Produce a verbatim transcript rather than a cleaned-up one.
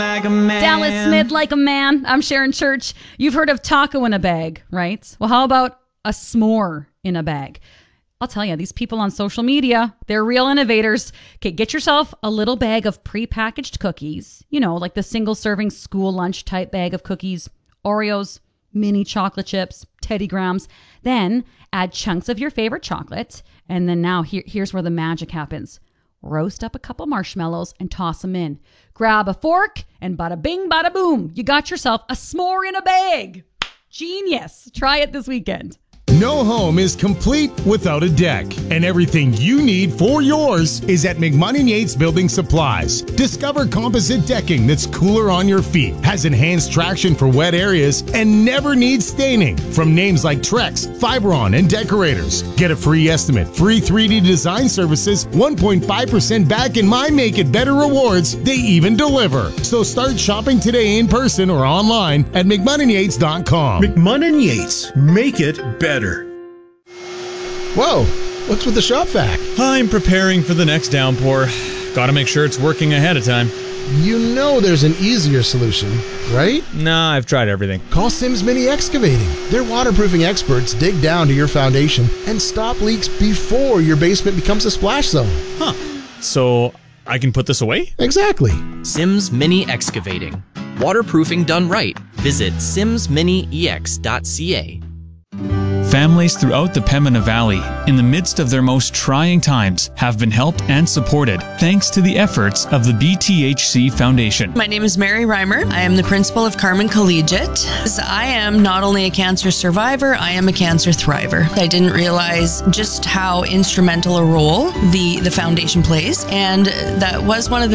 Like a man. Dallas Smith, like a man. I'm Sharon Church. You've heard of taco in a bag, right? Well, how about a s'more in a bag? I'll tell you, these people on social media, they're real innovators. Okay, get yourself a little bag of prepackaged cookies, you know, like the single serving school lunch type bag of cookies, Oreos, mini chocolate chips, Teddy Grahams. Then add chunks of your favorite chocolate. And then now here, here's where the magic happens. Roast up a couple marshmallows and toss them in. Grab a fork and bada bing, bada boom. You got yourself a s'more in a bag. Genius. Try it this weekend. No home is complete without a deck, and everything you need for yours is at McMunn and Yates Building Supplies. Discover composite decking that's cooler on your feet, has enhanced traction for wet areas, and never needs staining. From names like Trex, Fibron, and Decorators. Get a free estimate, free three D design services, one point five percent back in My Make It Better rewards. They even deliver. So start shopping today in person or online at McMunn and Yates dot com. McMunn and Yates, make it better. Whoa, what's with the shop vac? I'm preparing for the next downpour. Gotta make sure it's working ahead of time. You know there's an easier solution, right? Nah, I've tried everything. Call Sims Mini Excavating. Their waterproofing experts dig down to your foundation and stop leaks before your basement becomes a splash zone. Huh. So I can put this away? Exactly. Sims Mini Excavating. Waterproofing done right. Visit sims mini e x dot c a. Families throughout the Pembina Valley, in the midst of their most trying times, have been helped and supported thanks to the efforts of the B T H C Foundation. My name is Mary Reimer. I am the principal of Carmen Collegiate. I am not only a cancer survivor, I am a cancer thriver. I didn't realize just how instrumental a role the, the foundation plays, and that was one of the